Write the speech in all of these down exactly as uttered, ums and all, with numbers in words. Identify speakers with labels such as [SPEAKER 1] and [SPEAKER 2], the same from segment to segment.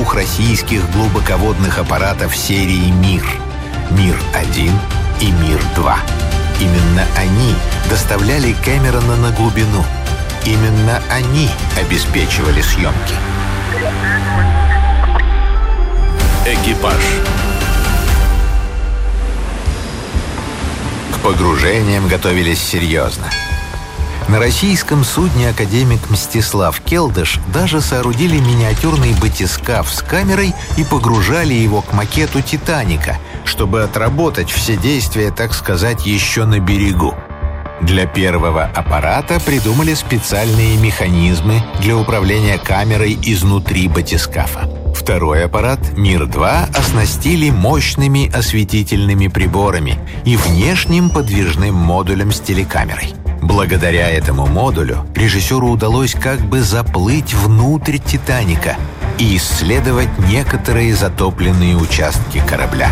[SPEAKER 1] двух российских глубоководных аппаратов серии «Мир» — «Мир-один» и «Мир-два». Именно они доставляли Кэмерона на глубину. Именно они обеспечивали съемки.
[SPEAKER 2] Экипаж.
[SPEAKER 1] К погружениям готовились серьезно. На российском судне академик Мстислав Келдыш даже соорудили миниатюрный батискаф с камерой и погружали его к макету «Титаника», чтобы отработать все действия, так сказать, еще на берегу. Для первого аппарата придумали специальные механизмы для управления камерой изнутри батискафа. Второй аппарат, «Мир-два», оснастили мощными осветительными приборами и внешним подвижным модулем с телекамерой. Благодаря этому модулю режиссеру удалось как бы заплыть внутрь «Титаника» и исследовать некоторые затопленные участки корабля.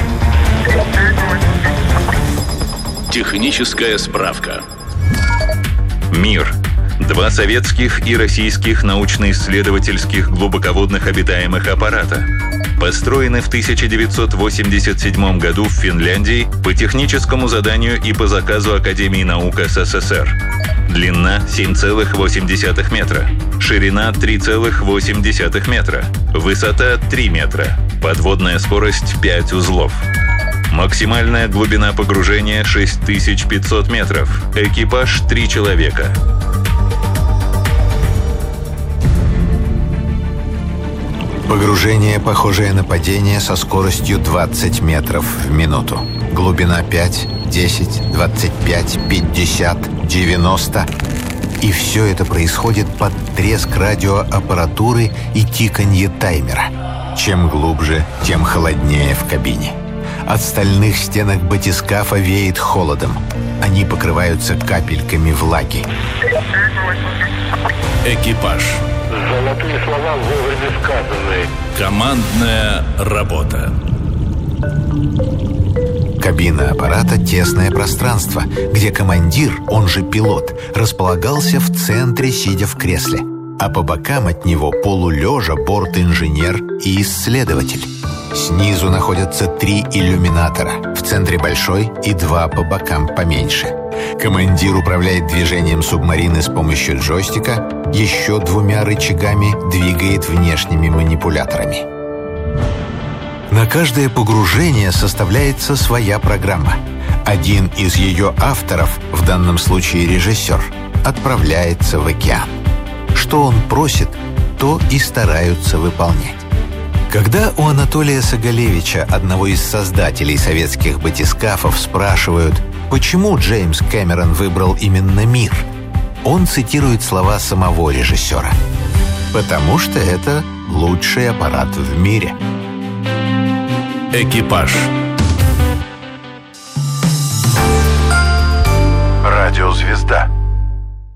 [SPEAKER 2] Техническая справка.
[SPEAKER 3] «Мир» — два советских и российских научно-исследовательских глубоководных обитаемых аппарата. Построены в тысяча девятьсот восемьдесят седьмом году в Финляндии по техническому заданию и по заказу Академии наук СССР. Длина семь целых восемь десятых метра, ширина три целых восемь десятых метра, высота три метра, подводная скорость пять узлов. Максимальная глубина погружения шесть тысяч пятьсот метров, экипаж три человека.
[SPEAKER 1] Погружение, похожее на падение, со скоростью двадцать метров в минуту. Глубина пять, десять, двадцать пять, пятьдесят, девяносто. И все это происходит под треск радиоаппаратуры и тиканье таймера. Чем глубже, тем холоднее в кабине. От стальных стенок батискафа веет холодом. Они покрываются капельками влаги.
[SPEAKER 2] Экипаж.
[SPEAKER 4] Золотые слова вовремя сказаны.
[SPEAKER 2] Командная работа.
[SPEAKER 1] Кабина аппарата — тесное пространство, где командир, он же пилот, располагался в центре, сидя в кресле, а по бокам от него полулежа борт-инженер и исследователь. Снизу находятся три иллюминатора, в центре большой и два по бокам поменьше. Командир управляет движением субмарины с помощью джойстика, еще двумя рычагами двигает внешними манипуляторами. На каждое погружение составляется своя программа. Один из ее авторов, в данном случае режиссер, отправляется в океан. Что он просит, то и стараются выполнять. Когда у Анатолия Соголевича, одного из создателей советских батискафов, спрашивают, почему Джеймс Кэмерон выбрал именно «Мир», он цитирует слова самого режиссера: «Потому что это лучший аппарат в мире».
[SPEAKER 2] Экипаж.
[SPEAKER 4] Радиозвезда.